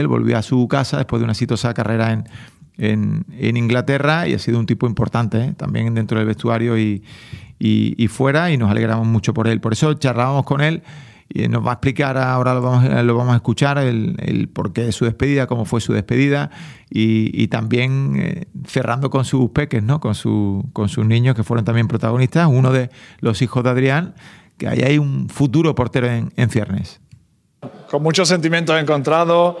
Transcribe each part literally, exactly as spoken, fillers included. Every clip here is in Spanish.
Él volvió a su casa después de una exitosa carrera en, en, en Inglaterra y ha sido un tipo importante, ¿eh? También dentro del vestuario y, y, y fuera, y nos alegramos mucho por él. Por eso charlábamos con él y nos va a explicar, ahora lo vamos, lo vamos a escuchar, el, el porqué de su despedida, cómo fue su despedida y, y también eh, cerrando con sus peques, ¿no? Con, su, con sus niños que fueron también protagonistas, uno de los hijos de Adrián, que ahí hay un futuro portero en, en ciernes. Con muchos sentimientos encontrados,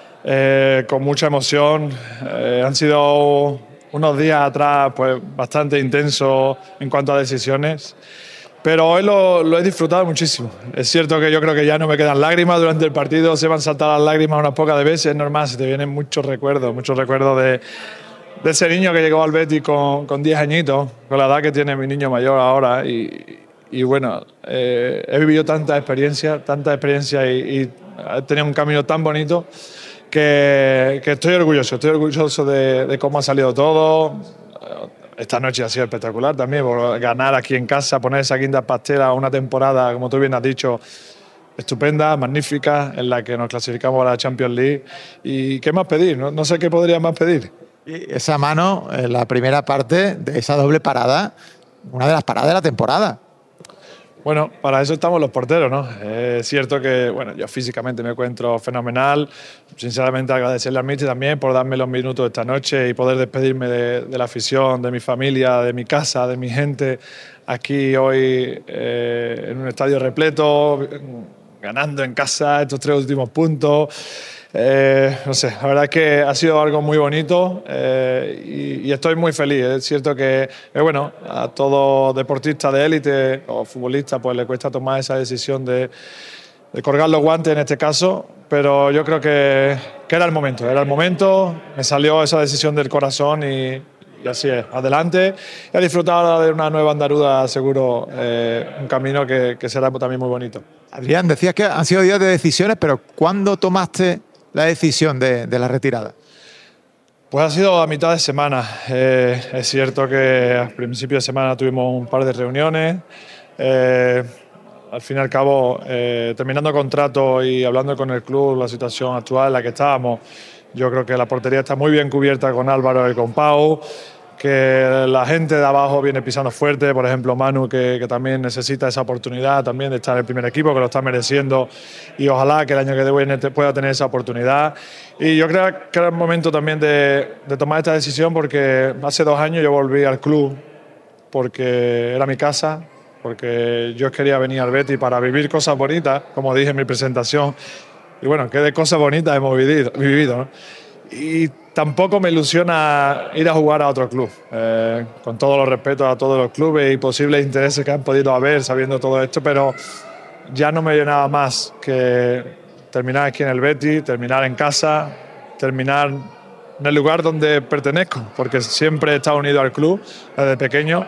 eh, con mucha emoción. Eh, han sido unos días atrás pues, bastante intensos en cuanto a decisiones, pero hoy lo, lo he disfrutado muchísimo. Es cierto que yo creo que ya no me quedan lágrimas durante el partido, se van a saltar las lágrimas unas pocas de veces, es normal, se te vienen muchos recuerdos, muchos recuerdos de, de ese niño que llegó al Betis con, con diez añitos, con la edad que tiene mi niño mayor ahora, y, y bueno, eh, he vivido tanta experiencia, tanta experiencia y, y he tenido un camino tan bonito que, que estoy orgulloso, estoy orgulloso de, de cómo ha salido todo. Esta noche ha sido espectacular también, por ganar aquí en casa, poner esa quinta pastela, una temporada, como tú bien has dicho, estupenda, magnífica, en la que nos clasificamos a la Champions League. ¿Y qué más pedir? No, no sé qué podría más pedir. Y esa mano, en la primera parte de esa doble parada, una de las paradas de la temporada. Bueno, para eso estamos los porteros, ¿no? Es cierto que, bueno, yo físicamente me encuentro fenomenal. Sinceramente agradecerle a Michi también por darme los minutos esta noche y poder despedirme de, de la afición, de mi familia, de mi casa, de mi gente, aquí hoy eh, en un estadio repleto, ganando en casa estos tres últimos puntos. Eh, no sé, la verdad es que ha sido algo muy bonito eh, y, y estoy muy feliz. Es cierto que, eh, bueno, a todo deportista de élite o futbolista pues le cuesta tomar esa decisión de, de colgar los guantes en este caso, pero yo creo que, que era el momento, era el momento, me salió esa decisión del corazón y, y así es, adelante. Y a disfrutar ahora de una nueva andaruda, seguro, eh, un camino que, que será también muy bonito. Adrián, decías que han sido días de decisiones, pero ¿cuándo tomaste la decisión de, de la retirada? Pues ha sido a mitad de semana. Eh, es cierto que al principio de semana tuvimos un par de reuniones. Eh, al fin y al cabo, eh, terminando contrato y hablando con el club, la situación actual en la que estábamos, yo creo que la portería está muy bien cubierta con Álvaro y con Pau, que la gente de abajo viene pisando fuerte, por ejemplo Manu, que, que también necesita esa oportunidad también de estar en el primer equipo, que lo está mereciendo, y ojalá que el año que viene pueda tener esa oportunidad. Y yo creo que era el momento también de, de tomar esta decisión, porque hace dos años yo volví al club porque era mi casa, porque yo quería venir al Betis para vivir cosas bonitas, como dije en mi presentación, y bueno, qué de cosas bonitas hemos vivido, vivido, ¿no? Y tampoco me ilusiona ir a jugar a otro club, eh, con todos los respetos a todos los clubes y posibles intereses que han podido haber sabiendo todo esto, pero ya no me llenaba más que terminar aquí en el Betis, terminar en casa, terminar en el lugar donde pertenezco, porque siempre he estado unido al club desde pequeño.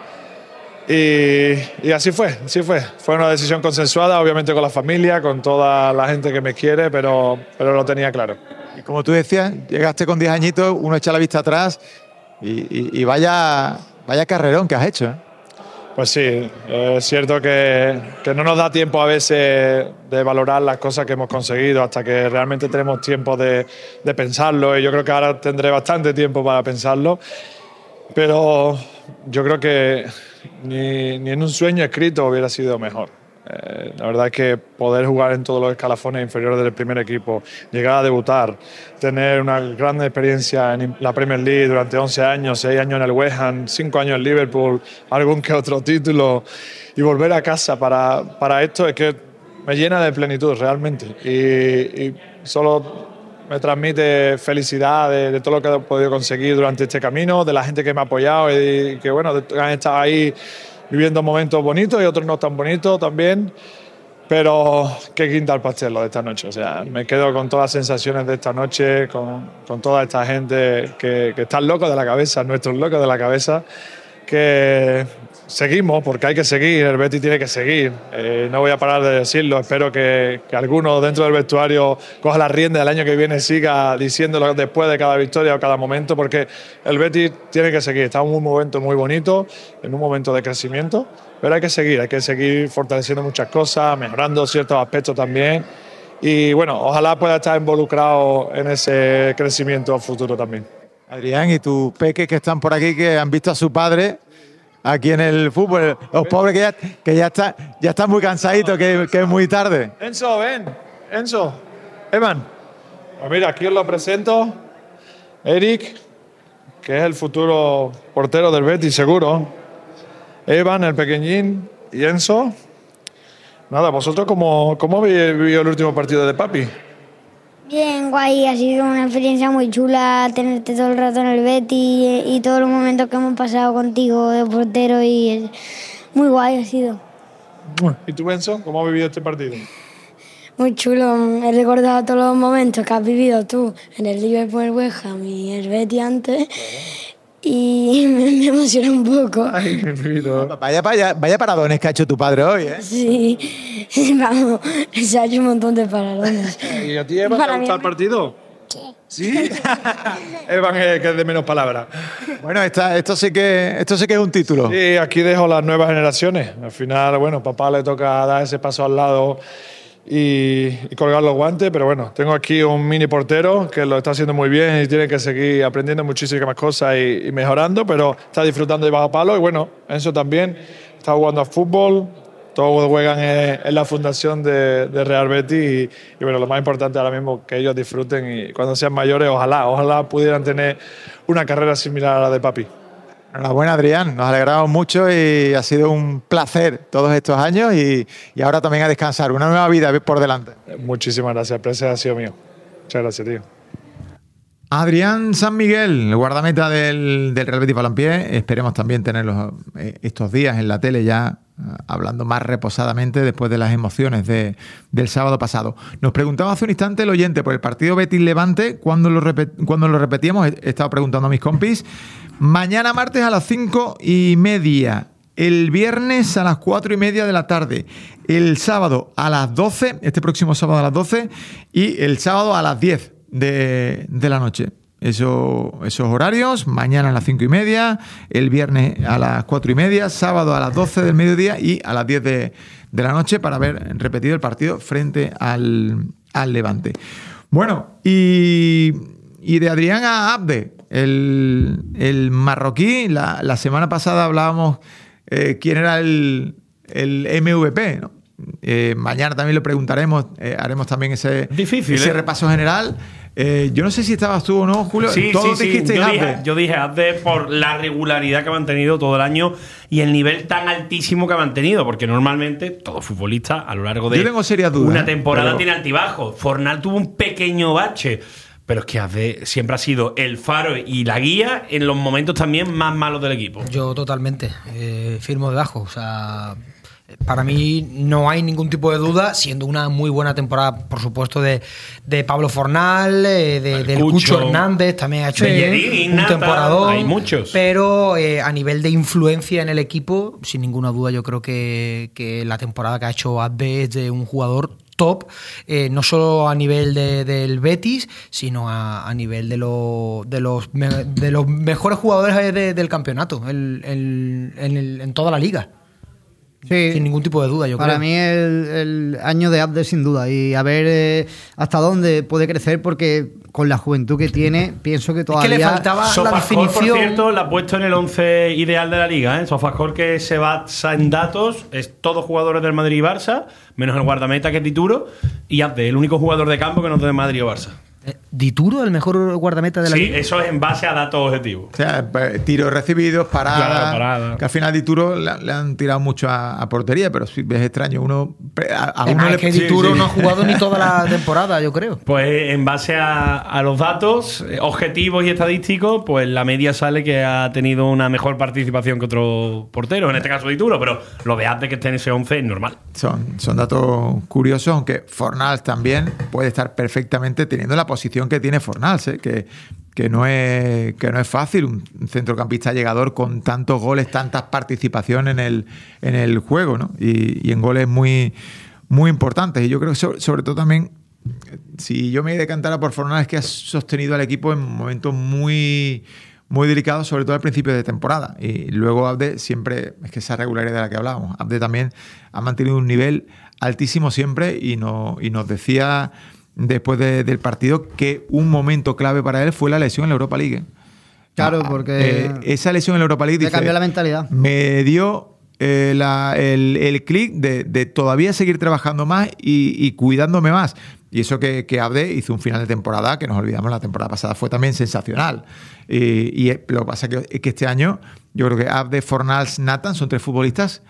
Y, y así fue, así fue. Fue una decisión consensuada, obviamente con la familia, con toda la gente que me quiere, pero, pero lo tenía claro. Y como tú decías, llegaste con diez añitos, uno echa la vista atrás y, y, y vaya, vaya carrerón que has hecho, ¿eh? Pues sí, es cierto que, que no nos da tiempo a veces de valorar las cosas que hemos conseguido hasta que realmente tenemos tiempo de, de pensarlo, y yo creo que ahora tendré bastante tiempo para pensarlo, pero yo creo que ni, ni en un sueño escrito hubiera sido mejor. Eh, la verdad es que poder jugar en todos los escalafones inferiores del primer equipo, llegar a debutar, tener una gran experiencia en la Premier League durante once años, seis años en el West Ham, cinco años en Liverpool, algún que otro título, y volver a casa para, para esto es que me llena de plenitud realmente, y, y solo me transmite felicidad de, de todo lo que he podido conseguir durante este camino, de la gente que me ha apoyado y que bueno, han estado ahí viviendo momentos bonitos y otros no tan bonitos también, pero qué quinta al pastel lo de esta noche. O sea, me quedo con todas las sensaciones de esta noche, con, con toda esta gente que, que están locos de la cabeza, nuestros locos de la cabeza, que seguimos, porque hay que seguir, el Betis tiene que seguir. Eh, no voy a parar de decirlo, espero que, que alguno dentro del vestuario coja la rienda del año que viene, siga diciéndolo después de cada victoria o cada momento, porque el Betis tiene que seguir. Está en un momento muy bonito, en un momento de crecimiento, pero hay que seguir, hay que seguir fortaleciendo muchas cosas, mejorando ciertos aspectos también. y bueno, ojalá pueda estar involucrado en ese crecimiento futuro también. Adrián, y tus peques que están por aquí, que han visto a su padre aquí en el fútbol, los pobres que ya, que ya, está, ya están muy cansaditos, que, que es muy tarde. Enzo, ven, Enzo, Evan. Pues mira, aquí os lo presento, Eric, que es el futuro portero del Betis, seguro. Evan, el pequeñín, y Enzo. Nada, ¿vosotros cómo, cómo habéis vivido el último partido de Papi? Bien, guay, ha sido una experiencia muy chula tenerte todo el rato en el Betis y, y todos los momentos que hemos pasado contigo de portero y es muy guay ha sido. ¿Y tú, Enzo, cómo has vivido este partido? Muy chulo, he recordado todos los momentos que has vivido tú en el Liverpool, el West Ham y el Betis antes. Claro. Y me, me emociona un poco. Ay, mi vida. Vaya, vaya, vaya paradones que ha hecho tu padre hoy, ¿eh? Sí, vamos, se ha hecho un montón de paradones. ¿Y a ti, Evan, te ha gustado el partido? Sí. ¿Sí? Evan es que es de menos palabras. Bueno, esta, esto, sí que, esto sí que es un título. Sí, aquí dejo las nuevas generaciones. Al final, bueno, papá le toca dar ese paso al lado y, y colgar los guantes, pero bueno, tengo aquí un mini portero que lo está haciendo muy bien y tiene que seguir aprendiendo muchísimas cosas y, y mejorando, pero está disfrutando de bajo palo y bueno, Enzo también está jugando a fútbol, todos juegan en, en la fundación de, de Real Betis y, y bueno, lo más importante ahora mismo que ellos disfruten y cuando sean mayores, ojalá, ojalá pudieran tener una carrera similar a la de Papi. Enhorabuena, Adrián, nos alegramos mucho y ha sido un placer todos estos años y, y ahora también a descansar, una nueva vida por delante. Muchísimas gracias, el placer ha sido mío. Muchas gracias, tío. Adrián San Miguel, el guardameta del, del Real Betis Balompié, esperemos también tenerlos estos días en la tele ya hablando más reposadamente después de las emociones de, del sábado pasado. Nos preguntaba hace un instante el oyente por el partido Betis-Levante, ¿cuándo lo, repet, ¿cuándo lo repetíamos? He, he estado preguntando a mis compis. Mañana martes a las cinco y media, el viernes a las cuatro y media de la tarde, el sábado a las doce, este próximo sábado a las doce y el sábado a las diez de, de la noche. Eso, esos horarios, mañana a las cinco y media, el viernes a las cuatro y media, sábado a las doce del mediodía y a las diez de, de la noche para ver repetido el partido frente al, al Levante. Bueno, y, y de Adrián a Abde, el, el marroquí, la, la semana pasada hablábamos eh, quién era el, el M V P, ¿no? Eh, mañana también lo preguntaremos, eh, haremos también ese, Difícil, ese ¿eh? repaso general. Eh, yo no sé si estabas tú o no, Julio. Sí, Todos sí, dijiste sí. Yo Abde. dije, yo dije Abde por la regularidad que ha mantenido todo el año y el nivel tan altísimo que ha mantenido, porque normalmente todo futbolista a lo largo de yo tengo serias dudas, una temporada pero... tiene altibajos. Fornal tuvo un pequeño bache, pero es que Abde siempre ha sido el faro y la guía en los momentos también más malos del equipo. Yo totalmente, eh, firmo debajo, o sea... Para mí no hay ningún tipo de duda, siendo una muy buena temporada, por supuesto, de, de Pablo Fornal, eh, de, del Cucho Hernández, también ha hecho Bellerín, un Nata, temporadón. hay muchos. Pero eh, a nivel de influencia en el equipo, sin ninguna duda, yo creo que, que la temporada que ha hecho Abde es de un jugador top, eh, no solo a nivel de, del Betis, sino a, a nivel de, lo, de, los, de los mejores jugadores de, del campeonato, el, el, en, el, en toda la liga. Sí, sin ningún tipo de duda, yo para creo. Para mí el, el año de Abde sin duda y a ver eh, hasta dónde puede crecer porque con la juventud que tiene pienso que todavía... Es que le faltaba Sofascore, la definición... por cierto, la ha puesto en el once ideal de la liga, ¿eh? Sofascore que se basa en datos, es todos jugadores del Madrid y Barça, menos el guardameta que es Dituro y Abde, el único jugador de campo que no es de Madrid o Barça. ¿Dituro, el mejor guardameta de la sí, liga? Sí, eso es en base a datos objetivos. O sea, tiros recibidos, paradas. Claro, parada. Que al final Dituro le, le han tirado mucho a, a portería, pero sí, es extraño. Uno, a, a es uno más, le, es que sí, Dituro sí. no ha jugado ni toda la temporada, yo creo. Pues en base a, a los datos eh, objetivos y estadísticos, pues la media sale que ha tenido una mejor participación que otro portero, en este caso Dituro, pero lo de Abde que esté en ese once es normal. Son, son datos curiosos, aunque Fornals también puede estar perfectamente teniendo la posición que tiene Fornals, ¿eh? que, que, no es, que no es fácil un centrocampista llegador con tantos goles, tantas participaciones en el, en el juego, ¿no? y, y en goles muy, muy importantes. Y yo creo que sobre, sobre todo también, si yo me decantara por Fornals, es que ha sostenido al equipo en momentos muy... muy delicado, sobre todo al principio de temporada. Y luego Abde siempre, es que esa regularidad de la que hablábamos, Abde también ha mantenido un nivel altísimo siempre y, no, y nos decía después de, del partido que un momento clave para él fue la lesión en la Europa League. Claro, porque eh, esa lesión en la Europa League te dice, cambió la mentalidad. Me dio eh, la, el, el clic de, de todavía seguir trabajando más y, y cuidándome más. Y eso que, que Abde hizo un final de temporada, que nos olvidamos, la temporada pasada fue también sensacional. Y, y lo que pasa es que, es que este año yo creo que Abde, Fornals, Nathan son tres futbolistas,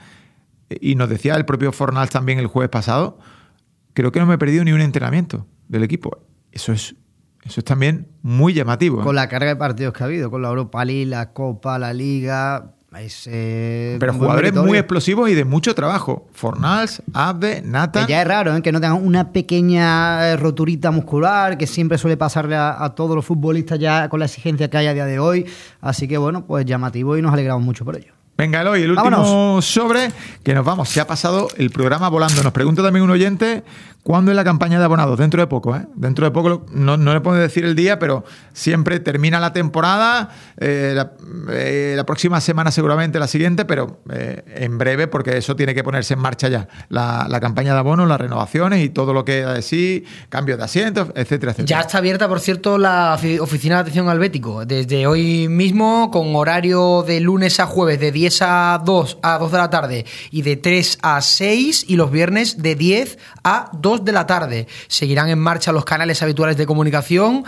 y nos decía el propio Fornals también el jueves pasado, creo que no me he perdido ni un entrenamiento del equipo. Eso es, eso es también muy llamativo. ¿eh? Con la carga de partidos que ha habido, con la Europa League, la Copa, la Liga... Es, eh, Pero jugadores muy explosivos y de mucho trabajo. Fornals, Abde, Nathan. Que ya es raro, ¿eh? Que no tengan una pequeña roturita muscular, que siempre suele pasarle a, a todos los futbolistas ya con la exigencia que hay a día de hoy. Así que bueno, pues llamativo y nos alegramos mucho por ello. Venga, Eloy, el último Vámonos. sobre, que nos vamos. Se ha pasado el programa volando. Nos pregunta también un oyente, ¿cuándo es la campaña de abonados? Dentro de poco, ¿eh? Dentro de poco, no, no le puedo decir el día, pero siempre termina la temporada, eh, la, eh, la próxima semana seguramente la siguiente, pero eh, en breve, porque eso tiene que ponerse en marcha ya. La, la campaña de abonos, las renovaciones y todo lo que da de sí, cambios de asientos, etcétera, etcétera. Ya está abierta, por cierto, la oficina de atención al bético. Desde hoy mismo, con horario de lunes a jueves, de diez a dos a dos de la tarde y de tres a seis, y los viernes de diez a dos de la tarde. Seguirán en marcha los canales habituales de comunicación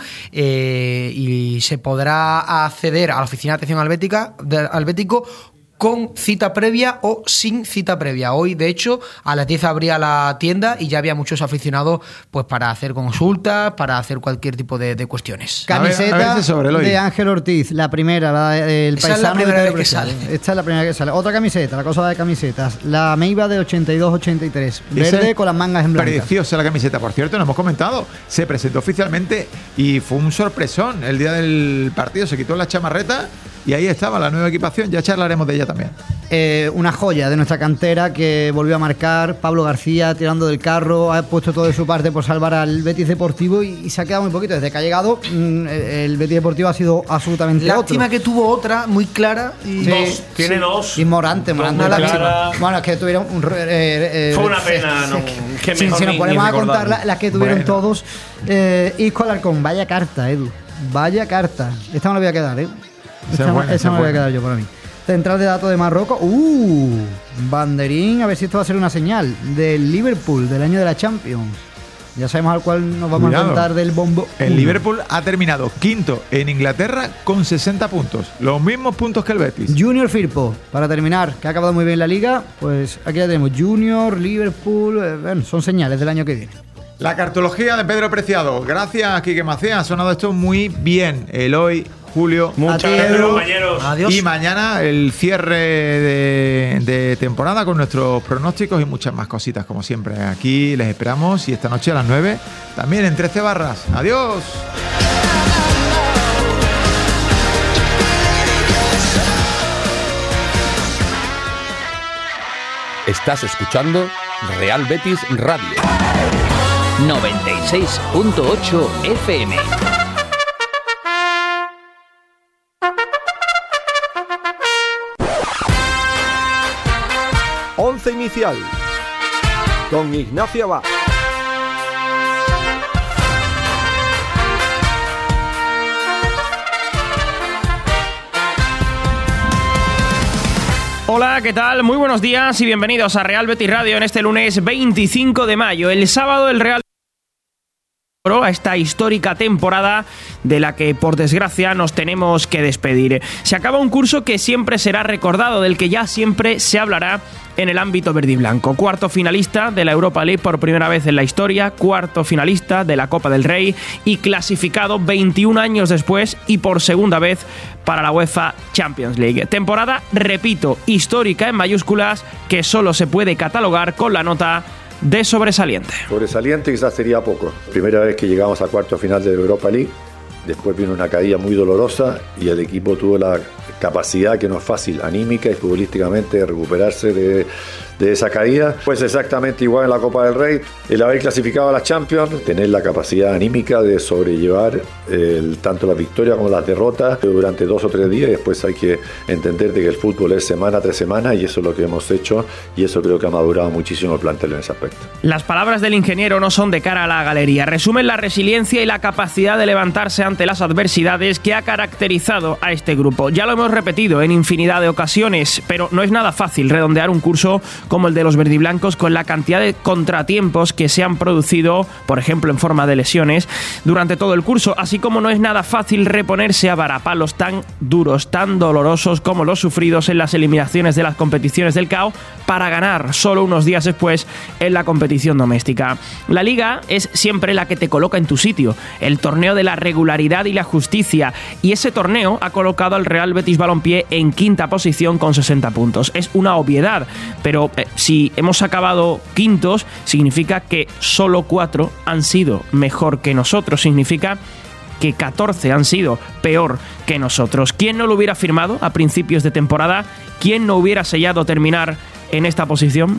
eh, y se podrá acceder a la oficina de atención al, bética, de, al bético con cita previa o sin cita previa. Hoy, de hecho, a las diez abría la tienda y ya había muchos aficionados pues para hacer consultas, para hacer cualquier tipo de, de cuestiones. Camiseta a ver, a ver sobre de Ángel Ortiz, la primera, la del Esa paisano. Es la primera de vez que sale. Esta es la primera que sale. Otra camiseta, la cosa de camisetas. La Meiba de ochenta y dos ochenta y tres. Verde Ese con las mangas en blanco. Preciosa la camiseta, por cierto, nos hemos comentado. Se presentó oficialmente y fue un sorpresón. El día del partido se quitó la chamarreta y ahí estaba la nueva equipación. Ya charlaremos de ella también. Eh, una joya de nuestra cantera que volvió a marcar. Pablo García tirando del carro, ha puesto todo de su parte por salvar al Betis Deportivo y, y se ha quedado muy poquito. Desde que ha llegado, mmm, el Betis Deportivo ha sido absolutamente Lástima otro. que tuvo otra muy clara. Y... Sí, dos, tiene sí. dos. Y Morante, Morante. Dos Clara. Bueno, es que tuvieron un. Eh, eh, Fue una pena, no, que si, mejor si nos ni, ponemos ni a contar las, las que tuvieron bueno. todos. Eh, Isco Alarcón, vaya carta, Edu. Vaya carta. Esta me la voy a quedar, ¿eh? Esta, esa buena, esa me la voy a quedar yo para mí. Central de datos de Marruecos. Uh, banderín, a ver si esto va a ser una señal. Del Liverpool, del año de la Champions. Ya sabemos al cual nos vamos Cuidado. a contar del bombo. El Liverpool ha terminado quinto en Inglaterra con sesenta puntos. Los mismos puntos que el Betis. Junior Firpo, para terminar, que ha acabado muy bien la liga. Pues aquí ya tenemos Junior, Liverpool. Eh, bueno, son señales del año que viene. La cartología de Pedro Preciado. Gracias, Quique Macías. Ha sonado esto muy bien. Eloy, Julio, muchas gracias, compañeros. Adiós. Y mañana el cierre de, de temporada con nuestros pronósticos y muchas más cositas, como siempre. Aquí les esperamos y esta noche a las nueve también en trece barras. Adiós. Estás escuchando Real Betis Radio noventa y seis punto ocho F M. Once inicial con Ignacio Abad. Hola, ¿qué tal? Muy buenos días y bienvenidos a Real Betis Radio en este lunes veinticinco de mayo. El sábado el Real a esta histórica temporada de la que por desgracia nos tenemos que despedir. Se acaba un curso que siempre será recordado, del que ya siempre se hablará en el ámbito verde y blanco. Cuarto finalista de la Europa League por primera vez en la historia, cuarto finalista de la Copa del Rey y clasificado veintiún años después y por segunda vez para la UEFA Champions League. Temporada, repito, histórica en mayúsculas, que solo se puede catalogar con la nota de sobresaliente. Sobresaliente quizás sería poco. Primera vez que llegamos a cuarto final de la Europa League después vino una caída muy dolorosa y el equipo tuvo la capacidad, que no es fácil, anímica y futbolísticamente, de recuperarse de, de esa caída. Pues exactamente igual en la Copa del Rey, el haber clasificado a la Champions, tener la capacidad anímica de sobrellevar el, tanto la victoria como las derrotas durante dos o tres días, y después hay que entender de que el fútbol es semana tras semana, y eso es lo que hemos hecho, y eso creo que ha madurado muchísimo el plantel en ese aspecto. Las palabras del ingeniero no son de cara a la galería, resumen la resiliencia y la capacidad de levantarse ante las adversidades que ha caracterizado a este grupo. Ya lo hemos repetido en infinidad de ocasiones, pero no es nada fácil redondear un curso como el de los verdiblancos con la cantidad de contratiempos que se han producido, por ejemplo en forma de lesiones, durante todo el curso, así como no es nada fácil reponerse a varapalos tan duros, tan dolorosos como los sufridos en las eliminaciones de las competiciones del C A O para ganar solo unos días después en la competición doméstica. La Liga es siempre la que te coloca en tu sitio, el torneo de la regularidad y la justicia, y ese torneo ha colocado al Real Betis Balompié en quinta posición con sesenta puntos. Es una obviedad, pero eh, si hemos acabado quintos, significa que solo cuatro han sido mejor que nosotros, significa que catorce han sido peor que nosotros. ¿Quién no lo hubiera firmado a principios de temporada? ¿Quién no hubiera sellado terminar en esta posición?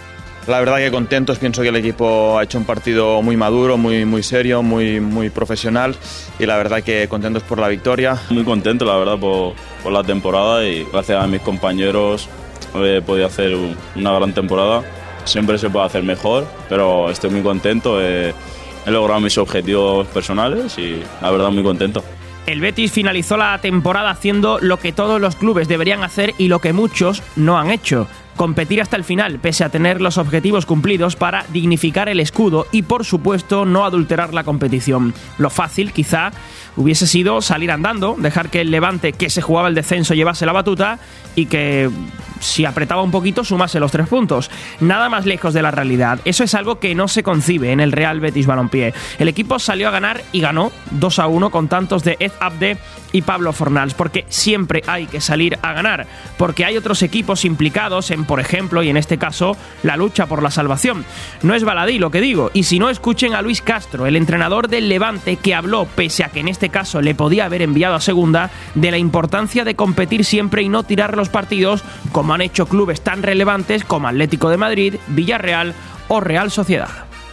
La verdad que contentos, pienso que el equipo ha hecho un partido muy maduro, muy, muy serio, muy, muy profesional, y la verdad que contentos por la victoria. Muy contento, la verdad, por, por la temporada, y gracias a mis compañeros he podido hacer un, una gran temporada. Siempre se puede hacer mejor, pero estoy muy contento, he, he logrado mis objetivos personales y la verdad muy contento. El Betis finalizó la temporada haciendo lo que todos los clubes deberían hacer y lo que muchos no han hecho: competir hasta el final, pese a tener los objetivos cumplidos, para dignificar el escudo y, por supuesto, no adulterar la competición. Lo fácil, quizá, hubiese sido salir andando, dejar que el Levante, que se jugaba el descenso, llevase la batuta y que, si apretaba un poquito, sumase los tres puntos. Nada más lejos de la realidad. Eso es algo que no se concibe en el Real Betis Balompié. El equipo salió a ganar y ganó dos a uno con tantos de Ed Abde y Pablo Fornals, porque siempre hay que salir a ganar, porque hay otros equipos implicados en, por ejemplo, y en este caso, la lucha por la salvación. No es baladí lo que digo, y si no, escuchen a Luis Castro, el entrenador del Levante, que habló, pese a que en este caso le podía haber enviado a segunda, de la importancia de competir siempre y no tirar los partidos, como han hecho clubes tan relevantes como Atlético de Madrid, Villarreal o Real Sociedad.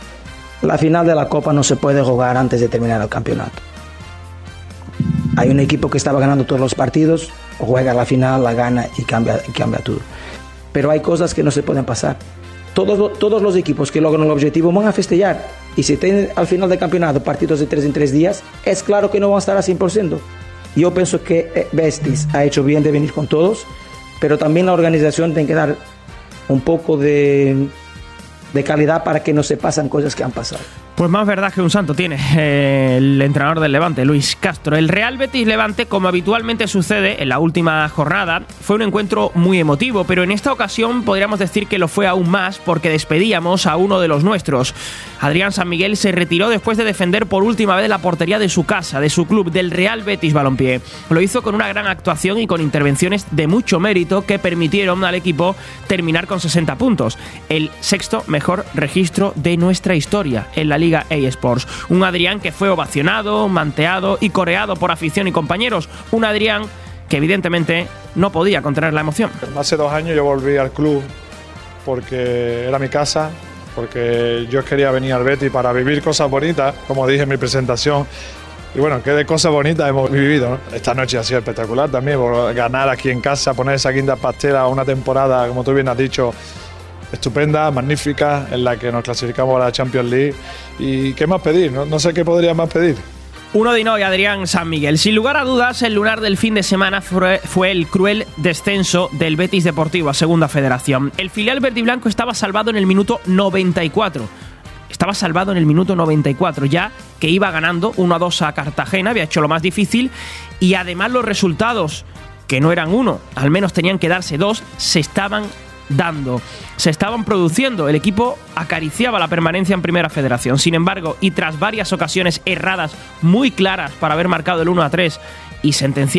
La final de la Copa no se puede jugar antes de terminar el campeonato. Hay un equipo que estaba ganando todos los partidos, juega la final, la gana y cambia, y cambia todo. Pero hay cosas que no se pueden pasar. Todos, todos los equipos que logran el objetivo van a festejar. Y si tienen al final del campeonato partidos de tres en tres días, es claro que no van a estar al cien por ciento. Yo pienso que Betis ha hecho bien de venir con todos, pero también la organización tiene que dar un poco de, de calidad para que no se pasen cosas que han pasado. Pues más verdad que un santo tiene eh, el entrenador del Levante, Luis Castro. El Real Betis Levante, como habitualmente sucede en la última jornada, fue un encuentro muy emotivo, pero en esta ocasión podríamos decir que lo fue aún más porque despedíamos a uno de los nuestros. Adrián San Miguel se retiró después de defender por última vez la portería de su casa, de su club, del Real Betis Balompié. Lo hizo con una gran actuación y con intervenciones de mucho mérito que permitieron al equipo terminar con sesenta puntos, el sexto mejor registro de nuestra historia en la Liga eSports. Un Adrián que fue ovacionado, manteado y coreado por afición y compañeros. Un Adrián que evidentemente no podía contener la emoción. Hace dos años yo volví al club porque era mi casa, porque yo quería venir al Betis para vivir cosas bonitas, como dije en mi presentación. Y bueno, qué de cosas bonitas hemos vivido, ¿no? Esta noche ha sido espectacular también, por ganar aquí en casa, poner esa quinta pastera, una temporada, como tú bien has dicho, estupenda, magnífica, en la que nos clasificamos a la Champions League. ¿Y qué más pedir? No, no sé qué podría más pedir. Uno de hoy, Adrián San Miguel. Sin lugar a dudas, el lunar del fin de semana fue, fue el cruel descenso del Betis Deportivo a Segunda Federación. El filial verdiblanco estaba salvado en el minuto noventa y cuatro. Estaba salvado en el minuto noventa y cuatro, ya que iba ganando uno a dos a Cartagena, había hecho lo más difícil, y además los resultados, que no eran uno, al menos tenían que darse dos, se estaban dando, se estaban produciendo. El equipo acariciaba la permanencia en Primera Federación. Sin embargo, y tras varias ocasiones erradas muy claras para haber marcado el uno a tres y sentenciar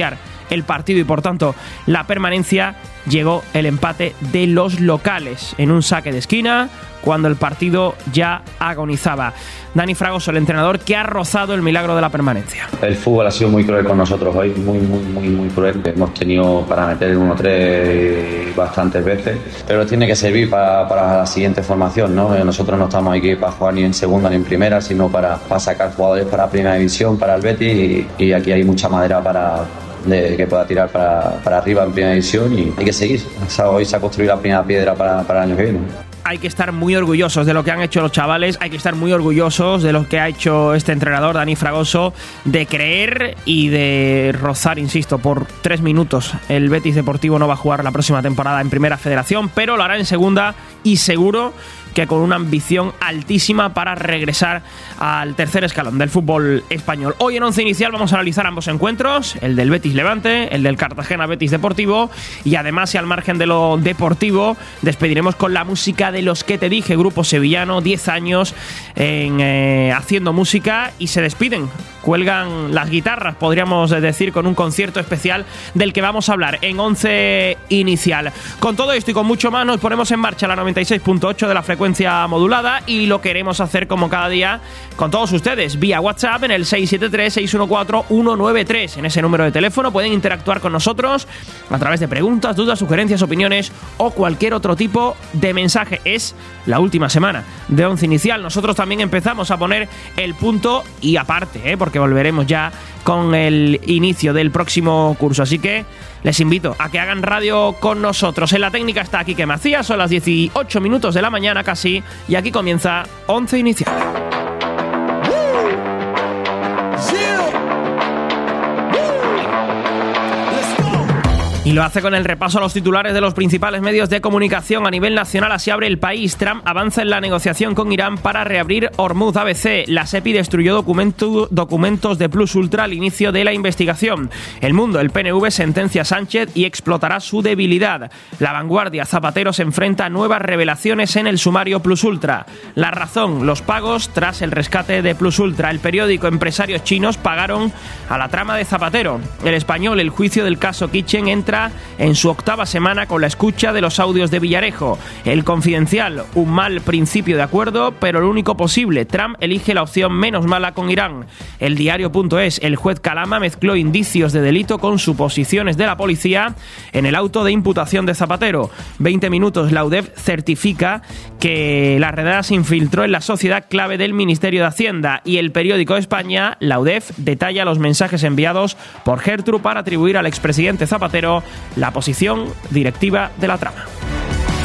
el partido y por tanto la permanencia, llegó el empate de los locales en un saque de esquina cuando el partido ya agonizaba. Dani Fragoso, el entrenador que ha rozado el milagro de la permanencia. El fútbol ha sido muy cruel con nosotros hoy, muy, muy, muy, muy cruel. Hemos tenido para meter el uno tres bastantes veces, pero tiene que servir para, para la siguiente formación, ¿no? Nosotros no estamos aquí para jugar ni en segunda ni en primera, sino para, para sacar jugadores para primera división, para el Betis, y, y aquí hay mucha madera para... De, que pueda tirar para, para arriba en primera división, y hay que seguir. O sea, hoy se ha construido la primera piedra para, para el año que viene. Hay que estar muy orgullosos de lo que han hecho los chavales, hay que estar muy orgullosos de lo que ha hecho este entrenador, Dani Fragoso, de creer y de rozar, insisto, por tres minutos. El Betis Deportivo no va a jugar la próxima temporada en Primera Federación, pero lo hará en Segunda, y seguro que con una ambición altísima para regresar al tercer escalón del fútbol español. Hoy en Once Inicial vamos a analizar ambos encuentros, el del Betis Levante, el del Cartagena Betis Deportivo, y además, y al margen de lo deportivo, despediremos con la música de Los que te dije, grupo sevillano, diez años en, eh, haciendo música, y se despiden, cuelgan las guitarras, podríamos decir, con un concierto especial del que vamos a hablar en Once Inicial. Con todo esto y con mucho más nos ponemos en marcha la noventa y seis punto ocho de la frecuencia modulada, y lo queremos hacer como cada día con todos ustedes vía WhatsApp en el seis siete tres, seis uno cuatro, uno nueve tres. En ese número de teléfono pueden interactuar con nosotros a través de preguntas, dudas, sugerencias, opiniones o cualquier otro tipo de mensaje. Es la última semana de Once Inicial. Nosotros también empezamos a poner el punto y aparte, ¿eh? porque volveremos ya con el inicio del próximo curso. Así que les invito a que hagan radio con nosotros. En la técnica está Quique Macías, son las dieciocho minutos de la mañana casi, y aquí comienza Once Inicial. Y lo hace con el repaso a los titulares de los principales medios de comunicación a nivel nacional. Así abre El País. Trump avanza en la negociación con Irán para reabrir Hormuz. A B C. La SEPI destruyó documento, documentos de Plus Ultra al inicio de la investigación. El Mundo. El P N V sentencia a Sánchez y explotará su debilidad. La Vanguardia. Zapatero se enfrenta a nuevas revelaciones en el sumario Plus Ultra. La Razón. Los pagos tras el rescate de Plus Ultra. El periódico. Empresarios chinos pagaron a la trama de Zapatero. El Español. El juicio del caso Kitchen entra en su octava semana con la escucha de los audios de Villarejo. El Confidencial. Un mal principio de acuerdo, pero el único posible. Trump elige la opción menos mala con Irán. El Diario.es. El juez Calama mezcló indicios de delito con suposiciones de la policía en el auto de imputación de Zapatero. veinte minutos. La U D E F certifica que la redada se infiltró en la sociedad clave del Ministerio de Hacienda. Y el Periódico de España. La U D E F detalla los mensajes enviados por Gertrude para atribuir al expresidente Zapatero la posición directiva de la trama.